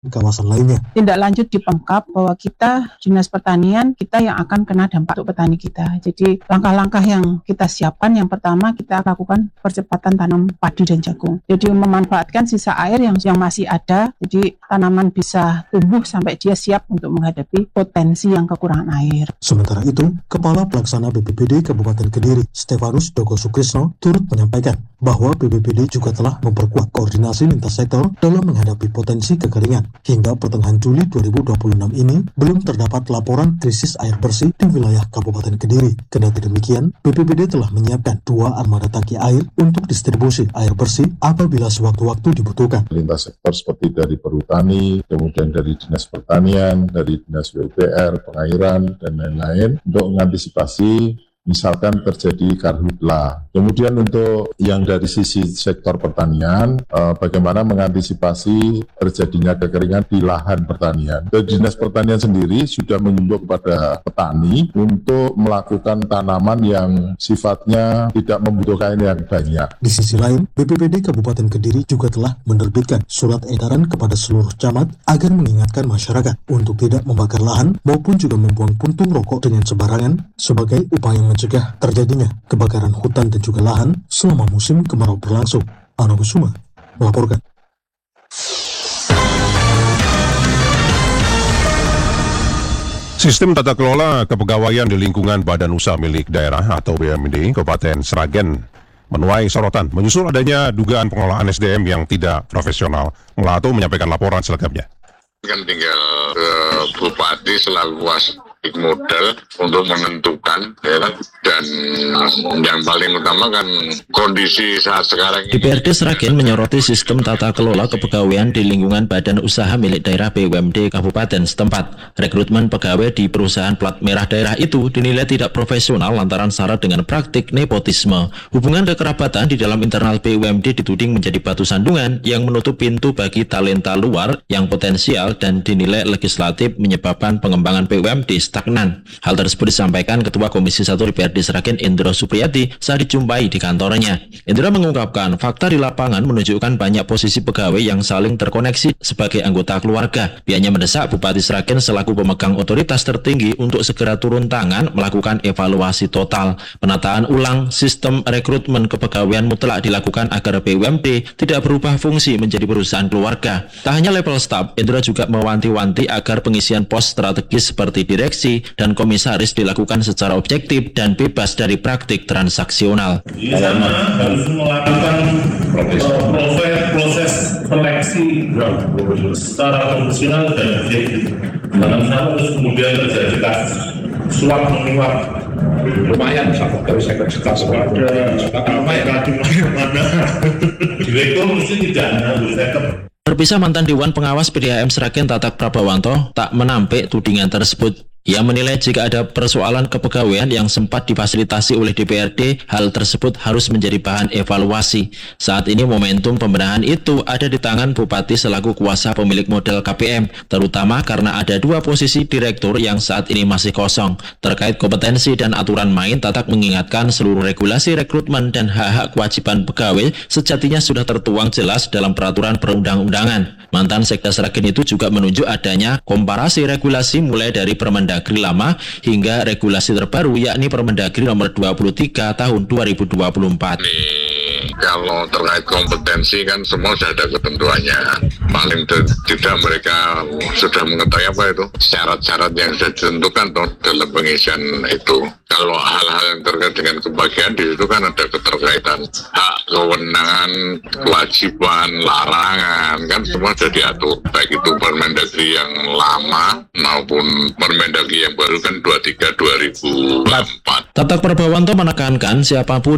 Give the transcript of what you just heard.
kawasan lainnya. Tindak lanjut di Pemkab bahwa kita Dinas Pertanian kita yang akan kena dampak untuk petani kita. Jadi langkah-langkah yang kita siapkan, yang pertama kita lakukan percepatan tanam padi dan jagung. Jadi memanfaatkan sisa air yang masih ada, jadi tanaman bisa tumbuh sampai dia siap untuk menghadapi potensi yang kekurangan air. Sementara itu, Kepala Pelaksana BPBD Kabupaten Kediri, Stefanus Doko Sukrisno, turut menyampaikan bahwa BPBD juga telah memperkuat koordinasi lintas sektor dalam menghadapi potensi kekeringan. Hingga pertengahan Juli 2026 ini, belum terdapat laporan krisis air bersih di wilayah Kabupaten Kediri. Kendati demikian, BPBD telah menyiapkan 2 armada tangki air untuk distribusi air bersih apabila sewaktu-waktu dibutuhkan. Lintas sektor seperti dari Perhutani, kemudian dari Dinas Pertanian, dari Dinas PUPR, Pengairan, dan lain-lain untuk mengantisipasi misalkan terjadi karhutlah. Kemudian untuk yang dari sisi sektor pertanian, bagaimana mengantisipasi terjadinya kekeringan di lahan pertanian. Dinas Pertanian sendiri sudah mengimbau kepada petani untuk melakukan tanaman yang sifatnya tidak membutuhkan yang banyak. Di sisi lain, BPBD Kabupaten Kediri juga telah menerbitkan surat edaran kepada seluruh camat agar mengingatkan masyarakat untuk tidak membakar lahan maupun juga membuang puntung rokok dengan sembarangan sebagai upaya mencegah terjadinya kebakaran hutan dan juga lahan selama musim kemarau berlangsung. Ano Kusuma melaporkan. Sistem tata kelola kepegawaian di lingkungan Badan Usaha Milik Daerah atau BUMD Kabupaten Sragen menuai sorotan menyusul adanya dugaan pengelolaan SDM yang tidak profesional. Melato menyampaikan laporan selengkapnya. Kan tinggal Bupati selalu modal untuk menentukan, ya kan? Dan yang paling utama kan kondisi saat sekarang ini. DPRD Sragen menyoroti sistem tata kelola kepegawaian di lingkungan Badan Usaha Milik Daerah BUMD Kabupaten setempat. Rekrutmen pegawai di perusahaan plat merah daerah itu dinilai tidak profesional lantaran syarat dengan praktik nepotisme. Hubungan kekerabatan di dalam internal BUMD dituding menjadi batu sandungan yang menutup pintu bagi talenta luar yang potensial dan dinilai legislatif menyebabkan pengembangan BUMD stagnan. Hal tersebut disampaikan Ketua Komisi 1 DPRD Sragen Indro Supriyati saat dijumpai di kantornya. Indro mengungkapkan fakta di lapangan menunjukkan banyak posisi pegawai yang saling terkoneksi sebagai anggota keluarga. Pihaknya mendesak Bupati Sragen selaku pemegang otoritas tertinggi untuk segera turun tangan melakukan evaluasi total. Penataan ulang sistem rekrutmen kepegawaian mutlak dilakukan agar BUMD tidak berubah fungsi menjadi perusahaan keluarga. Tak hanya level staf, Indro juga mewanti-wanti agar pengisian pos strategis seperti direksi dan komisaris dilakukan secara objektif dan bebas dari praktik transaksional. Sama harus melakukan proses seleksi secara profesional dan objektif. Jangan sampai terus kemudian terjadi kasus suap menyuap. Lumayan, dari sektor suap ada mana direktur mesti tidak ada. Terpisah, mantan Dewan Pengawas PDAM Sragen Tatak Prabawanto tak menampik tudingan tersebut. Ia menilai jika ada persoalan kepegawaian yang sempat difasilitasi oleh DPRD, hal tersebut harus menjadi bahan evaluasi. Saat ini momentum pembenahan itu ada di tangan Bupati selaku kuasa pemilik modal KPM, terutama karena ada 2 posisi direktur yang saat ini masih kosong. Terkait kompetensi dan aturan main, Tatak mengingatkan seluruh regulasi rekrutmen dan hak-hak kewajiban pegawai sejatinya sudah tertuang jelas dalam peraturan perundang-undangan. Mantan Sekda Sragen itu juga menunjuk adanya komparasi regulasi mulai dari Permendagri lama hingga regulasi terbaru yakni Permendagri nomor 23 tahun 2024. Kalau terkait kompetensi kan semua sudah ada ketentuannya. Paling tidak mereka sudah mengetahui apa itu syarat-syarat yang sudah ditentukan dalam pengisian itu. Kalau hal-hal yang terkait dengan kebahagiaan di situ kan ada keterkaitan hak, kewenangan, kewajiban, larangan, kan semua sudah diatur. Baik itu Permendagri yang lama maupun Permendagri yang baru kan 23/2024. Tatak Prabawanto menekankan siapapun